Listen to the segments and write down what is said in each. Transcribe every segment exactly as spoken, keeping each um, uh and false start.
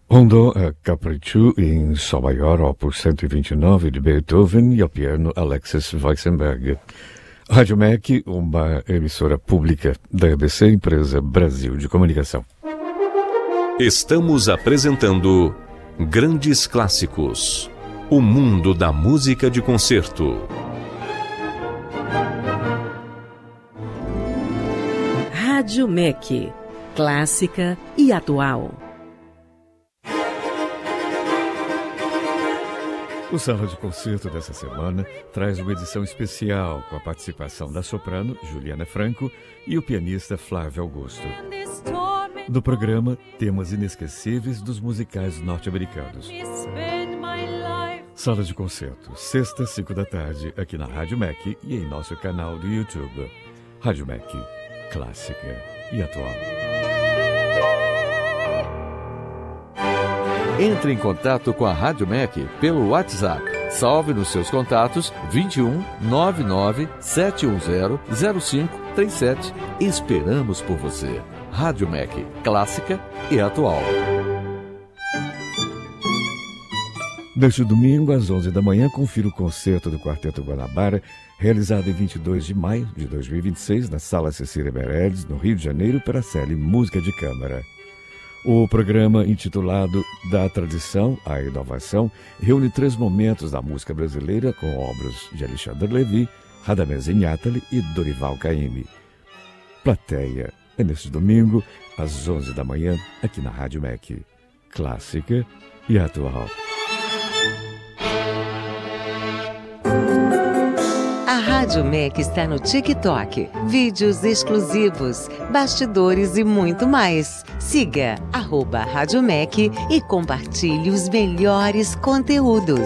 Rondo a Capriccio em Sol maior, opus cento e vinte e nove de Beethoven e ao piano Alexis Weissenberg. Rádio M E C, uma emissora pública da R B C, Empresa Brasil de Comunicação. Estamos apresentando Grandes Clássicos, o mundo da música de concerto. Rádio M E C, clássica e atual. O Sala de Concerto dessa semana traz uma edição especial com a participação da soprano Juliana Franco e o pianista Flávio Augusto. No programa, temas inesquecíveis dos musicais norte-americanos. Sala de Concerto, sexta, cinco da tarde, aqui na Rádio M E C e em nosso canal do YouTube. Rádio M E C, clássica e atual. Entre em contato com a Rádio M E C pelo WhatsApp. Salve nos seus contatos vinte e um, nove nove, sete um zero, zero cinco três sete. Esperamos por você. Rádio M E C, clássica e atual. Neste domingo, às onze da manhã, confira o concerto do Quarteto Guanabara, realizado em vinte e dois de maio de dois mil e vinte e seis, na Sala Cecília Meirelles, no Rio de Janeiro, pela série Música de Câmara. O programa, intitulado Da Tradição à Inovação, reúne três momentos da música brasileira com obras de Alexandre Levy, Radamés Inátali e Dorival Caymmi. Plateia é neste domingo, às onze da manhã, aqui na Rádio M E C. Clássica e atual. A Rádio M E C está no TikTok. Vídeos exclusivos, bastidores e muito mais. Siga arroba Rádio M E C e compartilhe os melhores conteúdos.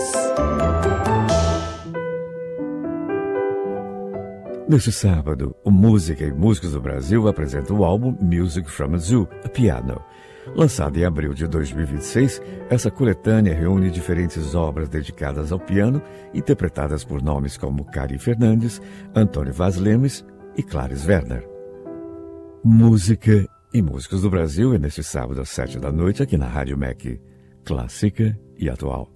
Neste sábado, o Música e Músicos do Brasil apresenta o álbum Music from a Zoo, a Piano. Lançado em abril de dois mil e vinte e seis, essa coletânea reúne diferentes obras dedicadas ao piano, interpretadas por nomes como Cari Fernandes, Antônio Vaz Lemes e Clarice Werner. Música e Músicos do Brasil é neste sábado às sete da noite aqui na Rádio M E C, clássica e atual.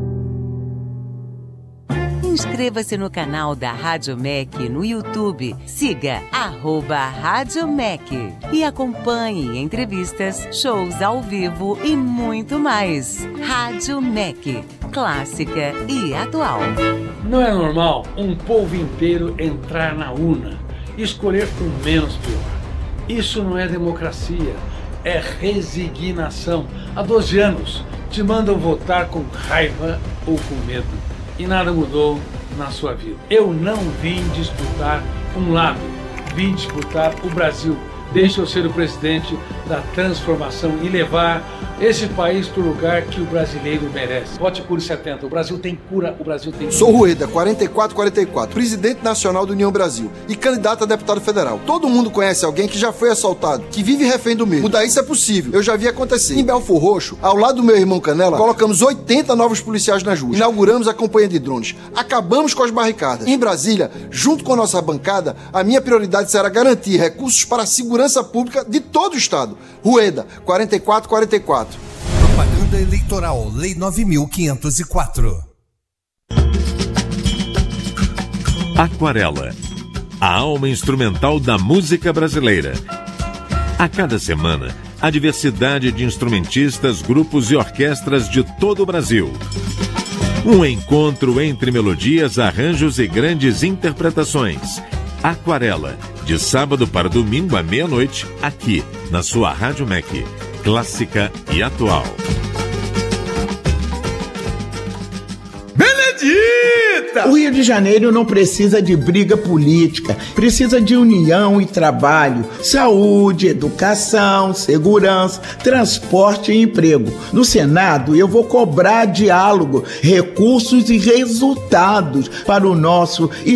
Inscreva-se no canal da Rádio M E C no YouTube. Siga arroba Rádio M E C e acompanhe entrevistas, shows ao vivo e muito mais. Rádio M E C, clássica e atual. Não é normal um povo inteiro entrar na urna e escolher o menos pior. Isso não é democracia, é resignação. Há doze anos te mandam votar com raiva ou com medo. E nada mudou na sua vida. Eu não vim disputar um lado, vim disputar o Brasil. Deixa eu ser o presidente da transformação e levar esse país para o lugar que o brasileiro merece. Vote Cure setenta. O Brasil tem cura, o Brasil tem cura. Sou Rueda, quarenta e quatro quarenta e quatro, presidente nacional do União Brasil e candidato a deputado federal. Todo mundo conhece alguém que já foi assaltado, que vive refém do medo. Mudar isso é possível. Eu já vi acontecer. Em Belfor Roxo, ao lado do meu irmão Canela, colocamos oitenta novos policiais nas ruas. Inauguramos a companhia de drones. Acabamos com as barricadas. Em Brasília, junto com a nossa bancada, a minha prioridade será garantir recursos para a segurança pública de todo o estado. Rueda, quarenta e quatro quarenta e quatro. Propaganda Eleitoral, Lei nove mil quinhentos e quatro. Aquarela, a alma instrumental da música brasileira. A cada semana, a diversidade de instrumentistas, grupos e orquestras de todo o Brasil. Um encontro entre melodias, arranjos e grandes interpretações. Aquarela, de sábado para domingo à meia-noite, aqui na sua Rádio M E C, clássica e atual. Benedita! O Rio de Janeiro não precisa de briga política, precisa de união e trabalho, saúde, educação, segurança, transporte e emprego. No Senado, eu vou cobrar diálogo, recursos e resultados para o nosso